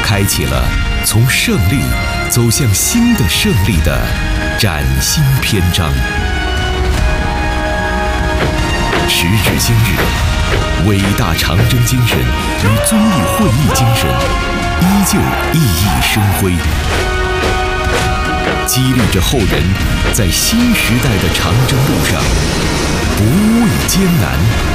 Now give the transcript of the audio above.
开启了从胜利走向新的胜利的崭新篇章。时至今日，伟大长征精神与遵义会议精神依旧熠熠生辉，激励着后人在新时代的长征路上不畏艰难，